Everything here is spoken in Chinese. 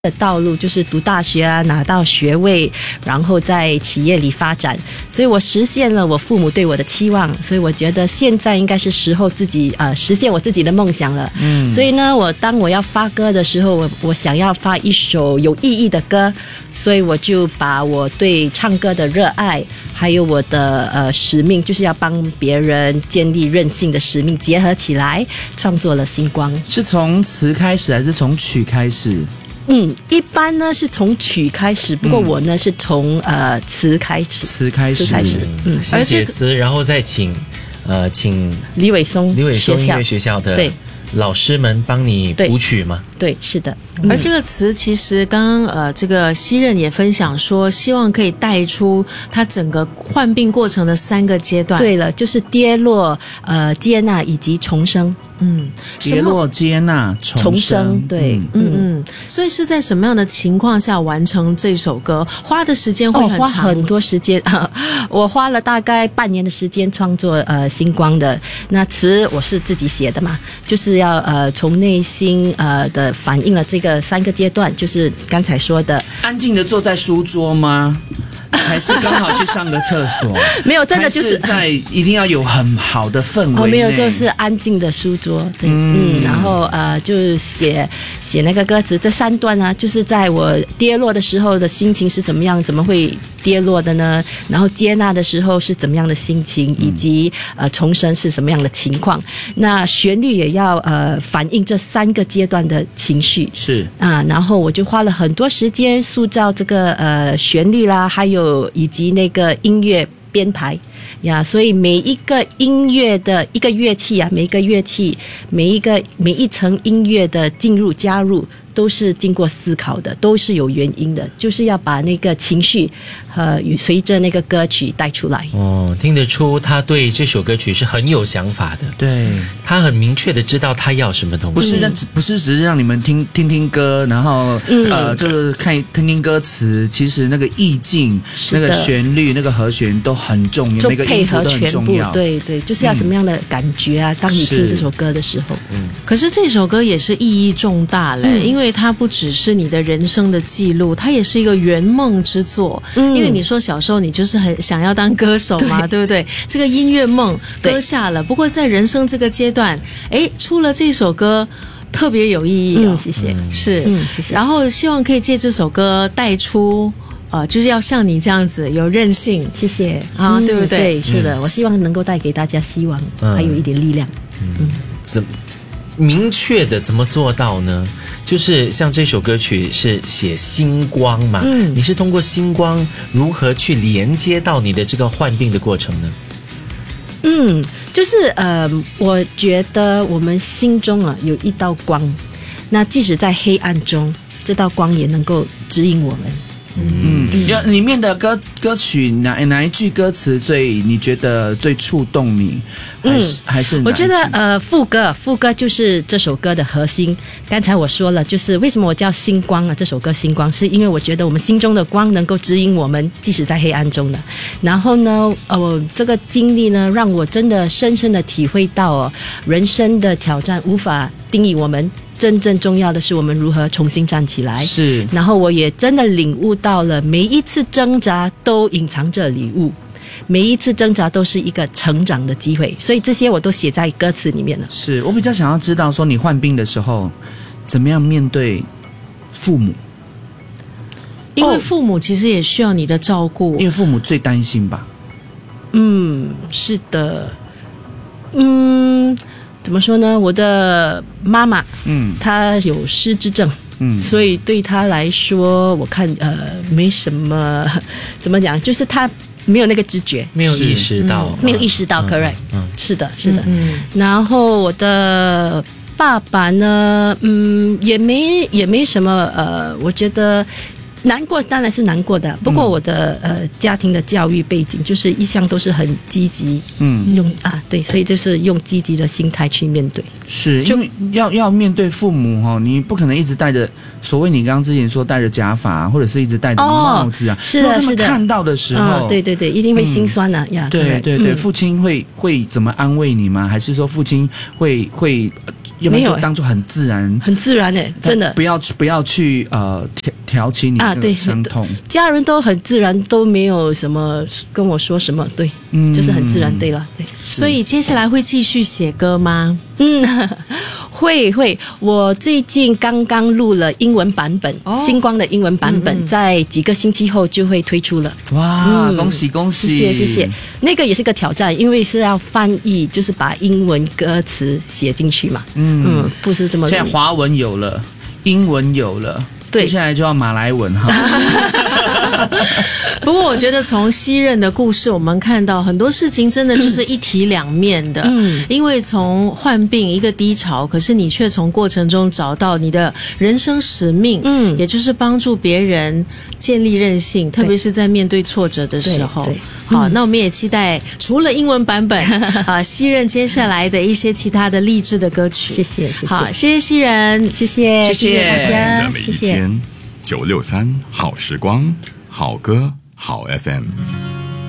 的道路就是读大学啊，拿到学位，然后在企业里发展，所以我实现了我父母对我的期望，所以我觉得现在应该是时候自己实现我自己的梦想了。所以呢，当我要发歌的时候，我想要发一首有意义的歌，所以我就把我对唱歌的热爱，还有我的使命，就是要帮别人建立韧性的使命结合起来，创作了《星光》。 是从词开始还是从曲开始？ 一般呢是从曲开始，不过我呢是从词开始。 词开始， 先写词，然后再请李伟松音乐学校的老师们帮你谱曲吗？ 对，是的。 而这个词其实刚刚这个西任也分享说，希望可以带出他整个患病过程的3个阶段。 对了，就是跌落、接纳以及重生。 跌落、接纳、重生。 对， 所以是在什么样的情况下完成这首歌？花的时间会很长， 花很多时间。我花了大概半年的时间创作星光的。那词我是自己写的嘛，就是要从内心的反映了这个3个阶段，就是刚才说的。 安静的坐在书桌吗？还是刚好去上个厕所？ 没有，真的就是在一定要有很好的氛围。 没有，就是安静的书桌。对，然后就写那个歌词，这3段啊，就是在我跌落的时候的心情是怎么样，怎么会跌落的呢？然后接纳的时候是怎么样的心情，以及重生是什么样的情况？那旋律也要反映这3个阶段的情绪。 是然后我就花了很多时间塑造这个旋律啦，还有以及那个音乐编排呀，所以每一个音乐的一个乐器啊，每一个乐器，每一层音乐的进入加入，都是经过思考的，都是有原因的，就是要把那个情绪随着那个歌曲带出来。 听得出他对这首歌曲是很有想法的。对，他很明确的知道他要什么东西， 不是只是让你们听歌，然后就是听听歌词，其实那个意境、那个旋律、那个和弦都很重要，每个音符都很重要。 对，就是要什么样的感觉啊？当你听这首歌的时候， 可是这首歌也是意义重大嘞，因为它不只是你的人生的记录，它也是一个圆梦之作。因为你说小时候你就是很想要当歌手嘛，对不对？这个音乐梦搁下了，不过在人生这个阶段，出了这首歌特别有意义。 谢谢， 谢谢。然后希望可以借这首歌带出就是要像你这样子有韧性。 谢谢对不对？ 对，是的，我希望能够带给大家希望，还有一点力量。 明确的怎么做到呢？就是像这首歌曲是写星光嘛，你是通过星光如何去连接到你的这个患病的过程呢？ 就是我觉得我们心中有一道光，那即使在黑暗中，这道光也能够指引我们。 里面的歌曲哪一句歌词你觉得最触动你？还是我觉得副歌就是这首歌的核心。刚才我说了，就是为什么我叫星光这首歌星光，是因为我觉得我们心中的光能够指引我们，即使在黑暗中的。然后呢，这个经历呢，让我真的深深的体会到人生的挑战无法定义我们。真正重要的是我们如何重新站起来。 是， 然后我也真的领悟到了，每一次挣扎都隐藏着礼物，每一次挣扎都是一个成长的机会，所以这些我都写在歌词里面了。 是，我比较想要知道说你患病的时候怎么样面对父母， 因为父母其实也需要你的照顾， 因为父母最担心吧。 是的。怎么说呢？我的妈妈，她有失智症，所以对她来说，我看没什么，怎么讲，就是她没有那个知觉， 没有意识到 ，correct，是的。然后我的爸爸呢，也没什么，我觉得。难过当然是难过的，不过我的家庭的教育背景就是一向都是很积极，对，所以就是用积极的心态去面对。 是因为要面对父母哈，你不可能一直戴着所谓你刚刚之前说戴着假发，或者是一直戴着帽子啊。 是的，是的。 看到的时候， 对对对，一定会心酸的呀。 对对对，父亲会怎么安慰你吗？还是说父亲会要不要当作很自然？ 很自然真的。 不要去挑起你的伤痛。 家人都很自然，都没有什么跟我说什么，对，就是很自然，对了，对。 所以接下来会继续写歌吗？ 会，我最近刚刚录了英文版本，星光的英文版本，在几个星期后就会推出了。 哇，恭喜恭喜！ 谢谢。那个也是个挑战，因为是要翻译，就是把英文歌词写进去嘛。不是这么。 现在华文有了，英文有了，接下来就要马来文哈。 不过我觉得从西任的故事，我们看到很多事情真的就是一体两面的。因为从患病一个低潮，可是你却从过程中找到你的人生使命，也就是帮助别人建立韧性，特别是在面对挫折的时候。好，那我们也期待除了英文版本西任接下来的一些其他的励志的歌曲。 谢谢。 好，谢谢西任， 谢谢大家， 每一天963好时光，好歌好 FM。